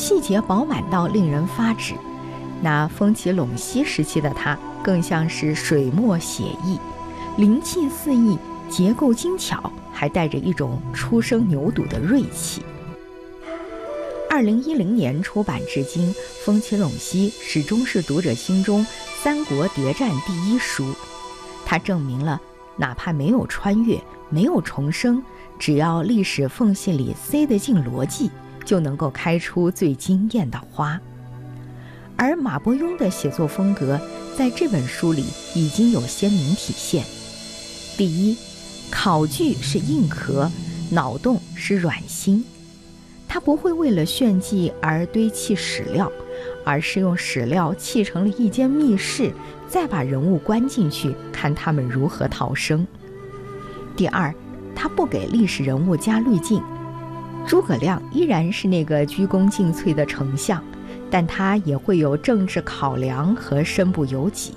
细节饱满到令人发指。那风起陇西时期的它更像是水墨写意，灵气四溢，结构精巧，还带着一种初生牛犊的锐气。2010年出版至今，《风起陇西》始终是读者心中三国谍战第一书。它证明了哪怕没有穿越，没有重生，只要历史缝隙里塞得进逻辑，就能够开出最惊艳的花。而马伯庸的写作风格在这本书里已经有鲜明体现。第一，考据是硬壳，脑洞是软心。他不会为了炫技而堆砌史料，而是用史料砌成了一间密室，再把人物关进去，看他们如何逃生。第二，他不给历史人物加滤镜。诸葛亮依然是那个鞠躬尽瘁的丞相，但他也会有政治考量和身不由己。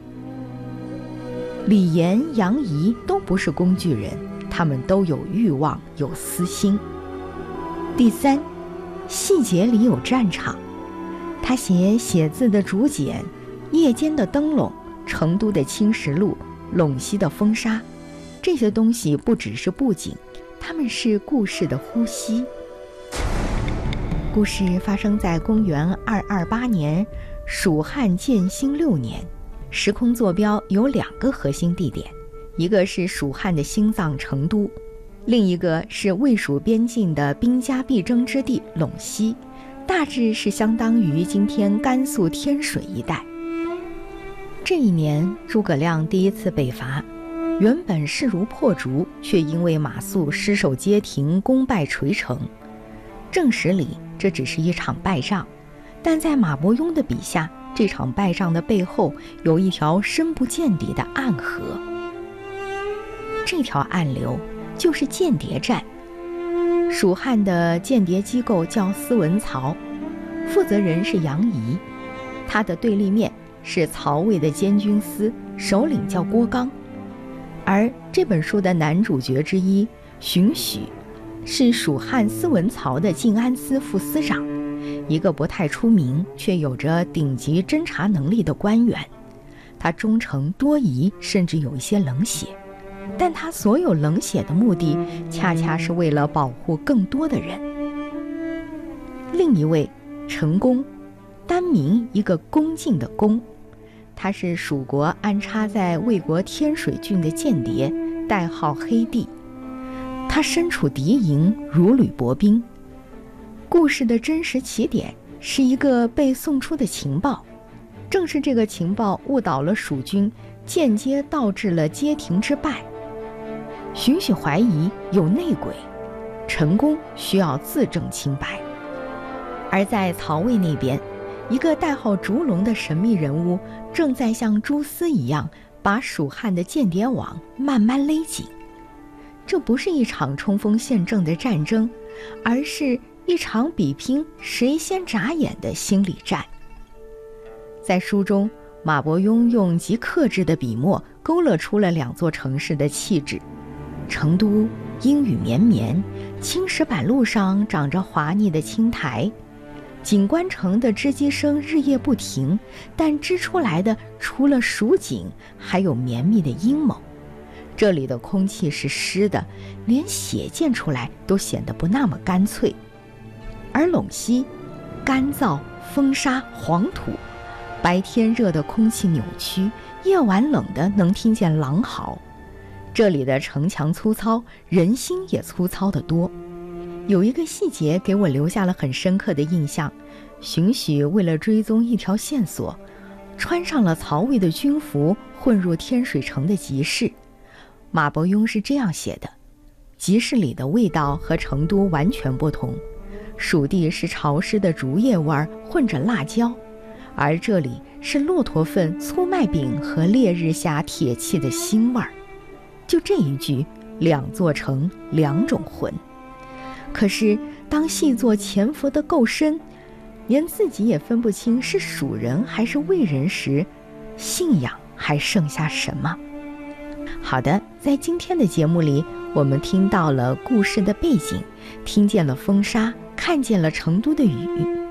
李严、杨仪都不是工具人，他们都有欲望，有私心。第三，细节里有战场。他写字的竹简，夜间的灯笼，成都的青石路，陇西的风沙，这些东西不只是布景，它们是故事的呼吸。故事发生在公元228年，蜀汉建兴6年。时空坐标有2个核心地点，一个是蜀汉的心脏成都，另一个是魏蜀边境的兵家必争之地陇西，大致是相当于今天甘肃天水一带。这一年，诸葛亮第一次北伐，原本势如破竹，却因为马谡失守街亭，功败垂成。正史里这只是一场败仗，但在马伯庸的笔下，这场败仗的背后有一条深不见底的暗河。这条暗流就是间谍战。蜀汉的间谍机构叫司文曹，负责人是杨仪，他的对立面是曹魏的监军司，首领叫郭刚。而这本书的男主角之一荀许，是蜀汉司文曹的晋安司副司长，一个不太出名却有着顶级侦察能力的官员。他忠诚多疑，甚至有一些冷血，但他所有冷血的目的恰恰是为了保护更多的人。另一位陈宫，单名一个恭敬的恭，他是蜀国安插在魏国天水郡的间谍，代号黑帝。他身处敌营，如履薄冰。故事的真实起点是一个被送出的情报，正是这个情报误导了蜀军，间接导致了街亭之败。荀许怀疑有内鬼，陈宫需要自证清白。而在曹魏那边，一个代号烛龙的神秘人物正在像蛛丝一样把蜀汉的间谍网慢慢勒紧。这不是一场冲锋陷阵的战争，而是一场比拼谁先眨眼的心理战。在书中，马伯庸用极克制的笔墨勾勒出了2座城市的气质。成都阴雨绵绵，青石板路上长着滑腻的青苔，锦官城的织机声日夜不停，但织出来的除了蜀锦，还有绵密的阴谋。这里的空气是湿的，连血溅出来都显得不那么干脆。而陇西干燥、风沙、黄土，白天热的空气扭曲，夜晚冷的能听见狼嚎。这里的城墙粗糙，人心也粗糙得多。有一个细节给我留下了很深刻的印象，荀许为了追踪一条线索，穿上了曹魏的军服，混入天水城的集市。马伯庸是这样写的：集市里的味道和成都完全不同，蜀地是潮湿的竹叶味儿混着辣椒，而这里是骆驼粪、粗麦饼和烈日下铁器的腥味儿。就这一句，2座城2种魂。可是当细作潜伏得够深，连自己也分不清是蜀人还是魏人时，信仰还剩下什么？好的，在今天的节目里，我们听到了故事的背景，听见了风沙，看见了成都的雨。